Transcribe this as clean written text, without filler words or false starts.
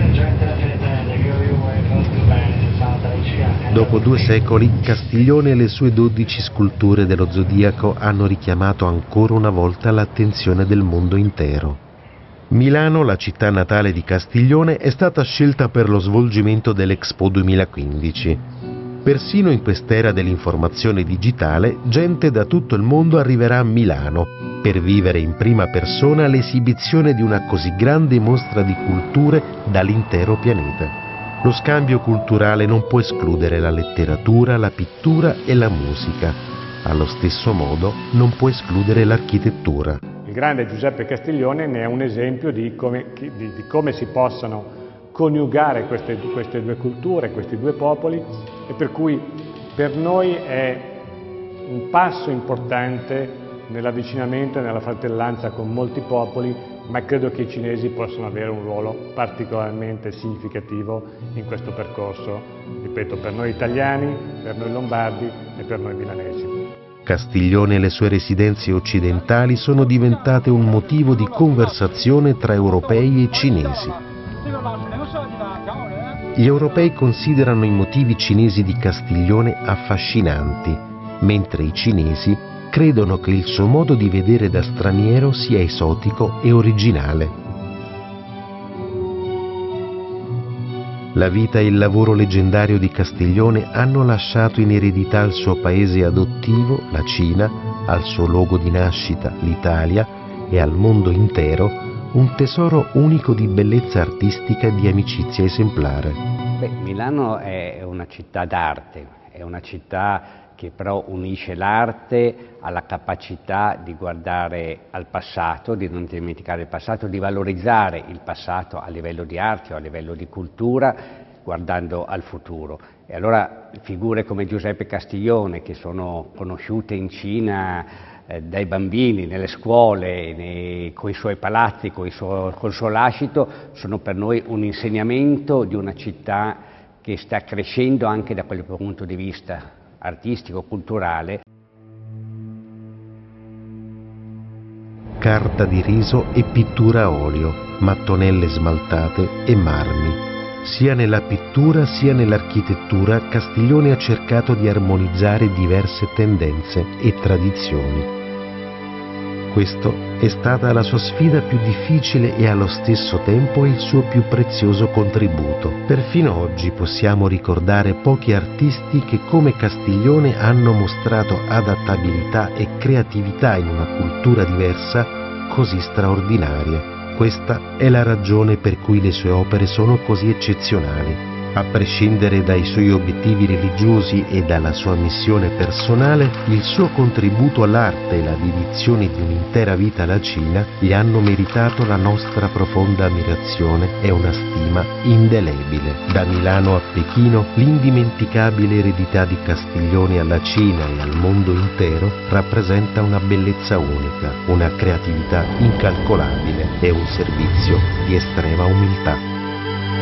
Dopo 2 secoli, Castiglione e le sue 12 sculture dello zodiaco hanno richiamato ancora una volta l'attenzione del mondo intero. Milano, la città natale di Castiglione, è stata scelta per lo svolgimento dell'Expo 2015. Persino in quest'era dell'informazione digitale, gente da tutto il mondo arriverà a Milano per vivere in prima persona l'esibizione di una così grande mostra di culture dall'intero pianeta. Lo scambio culturale non può escludere la letteratura, la pittura e la musica. Allo stesso modo non può escludere l'architettura. Il grande Giuseppe Castiglione ne è un esempio di come si possano coniugare queste due culture, questi due popoli, e per cui per noi è un passo importante nell'avvicinamento e nella fratellanza con molti popoli, ma credo che i cinesi possano avere un ruolo particolarmente significativo in questo percorso, ripeto, per noi italiani, per noi lombardi e per noi milanesi. Castiglione e le sue residenze occidentali sono diventate un motivo di conversazione tra europei e cinesi. Gli europei considerano i motivi cinesi di Castiglione affascinanti, mentre i cinesi credono che il suo modo di vedere da straniero sia esotico e originale. La vita e il lavoro leggendario di Castiglione hanno lasciato in eredità al suo paese adottivo, la Cina, al suo luogo di nascita, l'Italia, e al mondo intero un tesoro unico di bellezza artistica e di amicizia esemplare. Milano è una città d'arte, è una città che però unisce l'arte alla capacità di guardare al passato, di non dimenticare il passato, di valorizzare il passato a livello di arte o a livello di cultura, guardando al futuro. E allora figure come Giuseppe Castiglione, che sono conosciute in Cina dai bambini, nelle scuole, con i suoi palazzi, col suo lascito, sono per noi un insegnamento di una città che sta crescendo anche da quel punto di vista artistico, culturale. Carta di riso e pittura a olio, mattonelle smaltate e marmi. Sia nella pittura sia nell'architettura Castiglione ha cercato di armonizzare diverse tendenze e tradizioni. Questa è stata la sua sfida più difficile e allo stesso tempo il suo più prezioso contributo. Perfino oggi possiamo ricordare pochi artisti che come Castiglione hanno mostrato adattabilità e creatività in una cultura diversa così straordinaria. Questa è la ragione per cui le sue opere sono così eccezionali. A prescindere dai suoi obiettivi religiosi e dalla sua missione personale, il suo contributo all'arte e la dedizione di un'intera vita alla Cina gli hanno meritato la nostra profonda ammirazione e una stima indelebile. Da Milano a Pechino, l'indimenticabile eredità di Castiglione alla Cina e al mondo intero rappresenta una bellezza unica, una creatività incalcolabile e un servizio di estrema umiltà.